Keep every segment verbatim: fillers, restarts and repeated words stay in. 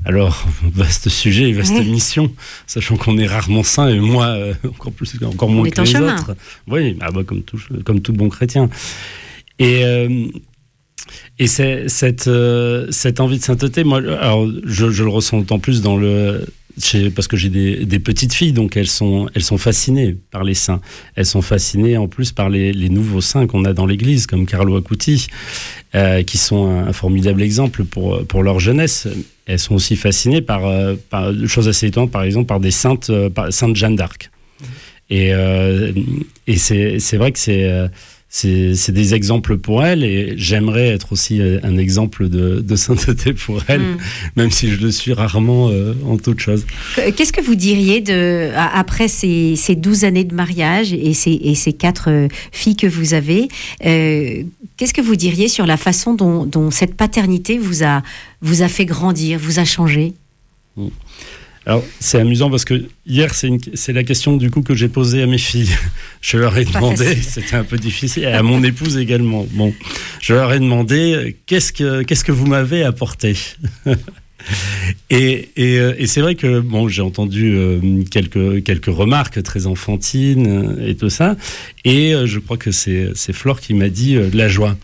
Alors, vaste sujet, vaste Oui. mission, sachant qu'on est rarement saint, et moi, euh, encore plus, encore moins On est que en les chemin. autres. Oui, ah bah, comme, tout, comme tout bon chrétien. Et, euh, et c'est, cette, euh, cette envie de sainteté, moi, alors, je, je le ressens d'autant plus dans le... Chez, parce que j'ai des, des petites filles, donc elles sont, elles sont fascinées par les saints. Elles sont fascinées en plus par les, les nouveaux saints qu'on a dans l'Église, comme Carlo Acuti, euh, qui sont un, un formidable exemple pour, pour leur jeunesse. Elles sont aussi fascinées par, euh, par des choses assez étonnantes, par exemple par des saintes, euh, par Sainte Jeanne d'Arc. Et, euh, et c'est, c'est vrai que c'est... Euh, C'est, c'est des exemples pour elle, et j'aimerais être aussi un exemple de, de sainteté pour elle, mmh. même si je le suis rarement euh, en toute chose. Qu'est-ce que vous diriez de, après ces, ces douze années de mariage et ces, et ces quatre euh, filles que vous avez, euh, qu'est-ce que vous diriez sur la façon dont, dont cette paternité vous a, vous a fait grandir, vous a changé ? mmh. Alors, c'est amusant parce que hier, c'est, une, c'est la question du coup que j'ai posée à mes filles. Je leur ai demandé, c'était un peu difficile, et à mon épouse également. Bon, je leur ai demandé, qu'est-ce que, qu'est-ce que vous m'avez apporté ? et, et, et c'est vrai que bon, j'ai entendu euh, quelques, quelques remarques très enfantines et tout ça, et euh, je crois que c'est, c'est Flore qui m'a dit euh, de la joie.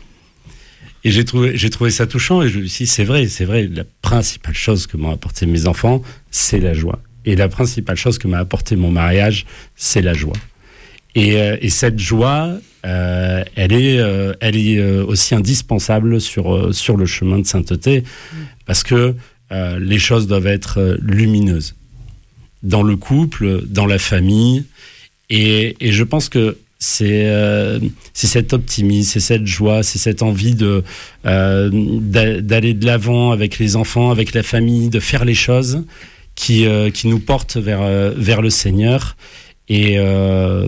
Et j'ai trouvé, j'ai trouvé ça touchant, et je me suis dit, c'est vrai, c'est vrai, la principale chose que m'ont apporté mes enfants, c'est la joie. Et la principale chose que m'a apporté mon mariage, c'est la joie. Et, euh, et cette joie, euh, elle est, euh, elle est euh, aussi indispensable sur, euh, sur le chemin de sainteté, parce que euh, les choses doivent être euh, lumineuses. Dans le couple, dans la famille, et, et je pense que C'est, euh, c'est cet optimisme, c'est cette joie, c'est cette envie de, euh, d'aller de l'avant avec les enfants, avec la famille, de faire les choses qui, euh, qui nous portent vers, euh, vers le Seigneur. Et, euh,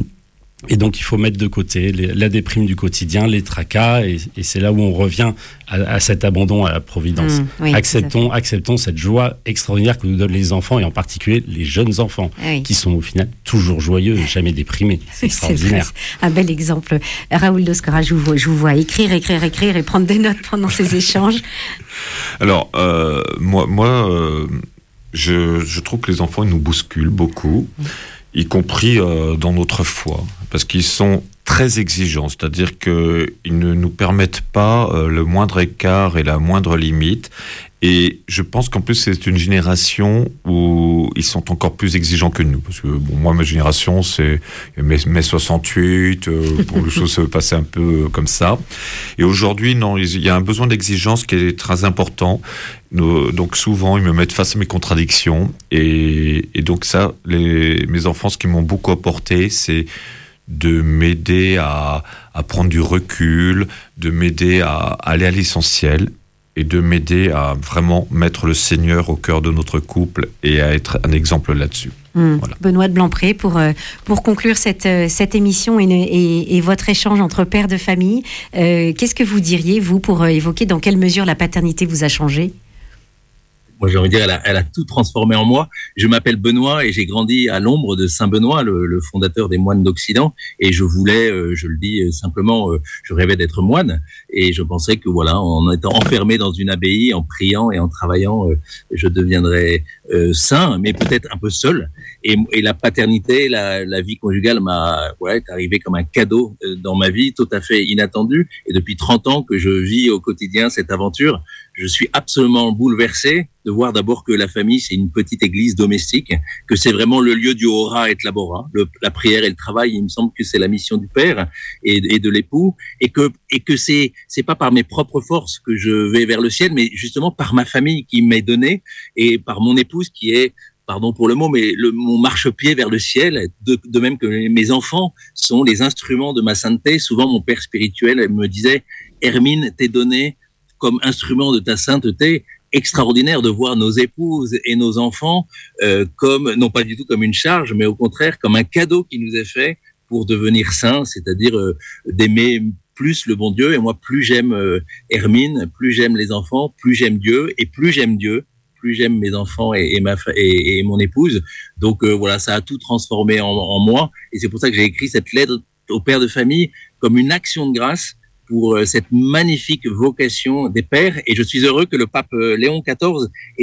et donc, il faut mettre de côté les, la déprime du quotidien, les tracas, et, et c'est là où on revient à, à cet abandon à la providence. Mmh, oui, acceptons, acceptons cette joie extraordinaire que nous donnent les enfants, et en particulier les jeunes enfants, oui. qui sont au final toujours joyeux et jamais déprimés. C'est extraordinaire. C'est un bel exemple. Raoul Doscora, je vous vois, je vous vois écrire, écrire, écrire et prendre des notes pendant ces échanges. Alors, euh, moi, moi euh, je, je trouve que les enfants, ils nous bousculent beaucoup. Mmh. Y compris euh, dans notre foi, parce qu'ils sont très exigeants, c'est-à-dire qu'ils ne nous permettent pas euh, le moindre écart et la moindre limite. Et je pense qu'en plus, c'est une génération où ils sont encore plus exigeants que nous. Parce que, bon, moi, ma génération, c'est mai, mai soixante-huit, euh, pour les choses se passaient un peu comme ça. Et aujourd'hui, non, il y a un besoin d'exigence qui est très important. Nous, donc, souvent, ils me mettent face à mes contradictions. Et, et donc, ça, les, mes enfants, ce qu'ils m'ont beaucoup apporté, c'est de m'aider à, à prendre du recul, de m'aider à, à aller à l'essentiel, et de m'aider à vraiment mettre le Seigneur au cœur de notre couple et à être un exemple là-dessus. Mmh. Voilà. Benoît de Blampré, pour, euh, pour conclure cette, euh, cette émission et, et, et votre échange entre pères de famille, euh, qu'est-ce que vous diriez, vous, pour euh, évoquer dans quelle mesure la paternité vous a changé ? Moi, j'ai envie de dire, elle a, elle a tout transformé en moi. Je m'appelle Benoît et j'ai grandi à l'ombre de Saint Benoît, le, le fondateur des moines d'Occident. Et je voulais, euh, je le dis simplement, euh, je rêvais d'être moine. Et je pensais que voilà, en étant enfermé dans une abbaye, en priant et en travaillant, euh, je deviendrais euh, saint, mais peut-être un peu seul. Et, et la paternité, la, la vie conjugale m'a, ouais, est arrivée comme un cadeau dans ma vie, tout à fait inattendu. Et depuis trente ans que je vis au quotidien cette aventure, je suis absolument bouleversé de voir d'abord que la famille, c'est une petite église domestique, que c'est vraiment le lieu du ora et labora, le, la prière et le travail. Il me semble que c'est la mission du père et, et de l'époux, et que et que c'est c'est pas par mes propres forces que je vais vers le ciel, mais justement par ma famille qui m'est donnée et par mon épouse qui est, pardon pour le mot, mais le, mon marchepied vers le ciel, de, de même que mes enfants sont les instruments de ma sainteté. Souvent, mon père spirituel me disait, Hermine, t'es donné comme instrument de ta sainteté. Extraordinaire de voir nos épouses et nos enfants euh, comme, non pas du tout comme une charge, mais au contraire comme un cadeau qui nous est fait pour devenir saints, c'est-à-dire euh, d'aimer plus le bon Dieu. Et moi, plus j'aime euh, Hermine, plus j'aime les enfants, plus j'aime Dieu, et plus j'aime Dieu, plus j'aime mes enfants et, et, ma, et, et mon épouse. Donc euh, voilà, ça a tout transformé en, en moi, et c'est pour ça que j'ai écrit cette lettre au père de famille comme une action de grâce pour cette magnifique vocation des pères. Et je suis heureux que le pape Léon quatorze ait